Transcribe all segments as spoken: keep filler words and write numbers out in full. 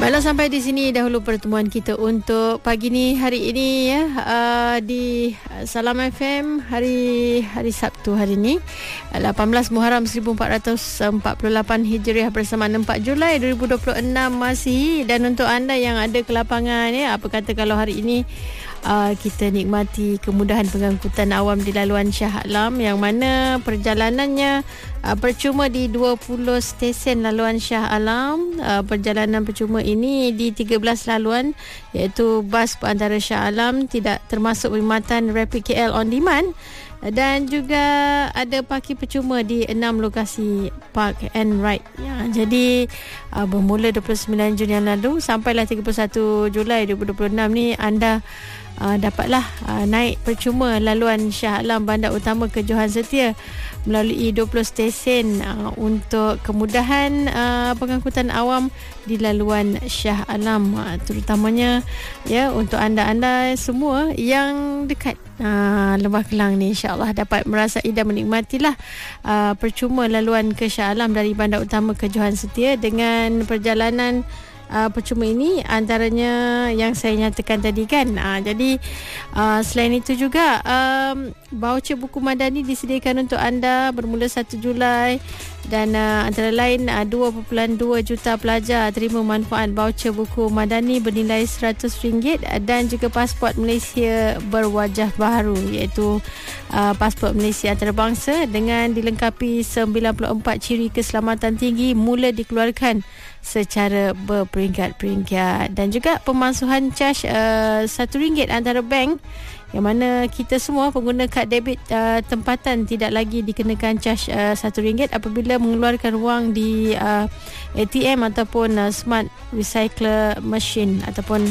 Baiklah, sampai di sini dahulu pertemuan kita untuk pagi ni hari ini ya, uh, di Salam F M hari hari Sabtu hari ini lapan belas Muharram seribu empat ratus empat puluh lapan Hijriah bersama empat Julai dua ribu dua puluh enam Masihi. Dan untuk anda yang ada ke lapangan ya, apa kata kalau hari ini Uh, kita nikmati kemudahan pengangkutan awam di laluan Shah Alam, yang mana perjalanannya uh, percuma di dua puluh stesen laluan Shah Alam. Uh, perjalanan percuma ini di tiga belas laluan, iaitu bas perantara Shah Alam, tidak termasuk perkhidmatan Rapid K L On Demand, dan juga ada parkir percuma di enam lokasi park and ride ya. Jadi uh, bermula dua puluh sembilan Jun yang lalu sampailah tiga puluh satu Julai dua ribu dua puluh enam ni, anda Uh, dapatlah uh, naik percuma laluan Shah Alam Bandar Utama ke Johan Setia melalui dua puluh stesen uh, untuk kemudahan uh, pengangkutan awam di laluan Shah Alam, uh, terutamanya ya untuk anda-anda semua yang dekat uh, Lembah Kelang ni, insya-Allah dapat merasai dan menikmatilah uh, percuma laluan ke Shah Alam dari Bandar Utama ke Johan Setia dengan perjalanan Uh, percuma ini antaranya yang saya nyatakan tadi kan. Uh, jadi uh, selain itu juga um, voucher buku madani disediakan untuk anda bermula satu Julai, dan uh, antara lain uh, dua perpuluhan dua juta pelajar terima manfaat voucher buku madani bernilai seratus ringgit, dan juga pasport Malaysia berwajah baru, iaitu uh, pasport Malaysia antarabangsa dengan dilengkapi sembilan puluh empat ciri keselamatan tinggi mula dikeluarkan secara berperingkat-peringkat, dan juga pemansuhan caj uh, satu ringgit antara bank, yang mana kita semua pengguna kad debit uh, tempatan tidak lagi dikenakan caj uh, satu ringgit apabila mengeluarkan wang di uh, A T M ataupun uh, Smart Recycler Machine ataupun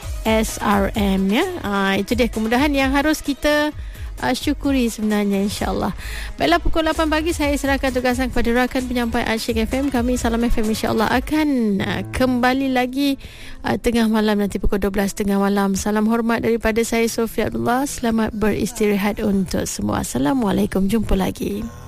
S R M ya. Uh, itu dia kemudahan yang harus kita Uh, syukuri sebenarnya, insyaAllah. Baiklah, pukul lapan pagi saya serahkan tugasan kepada rakan penyampai Asyik F M. Kami Salam F M insyaAllah akan uh, kembali lagi uh, tengah malam nanti pukul dua belas tengah malam. Salam hormat daripada saya Sofia Abdullah. Selamat beristirahat untuk semua. Assalamualaikum, jumpa lagi.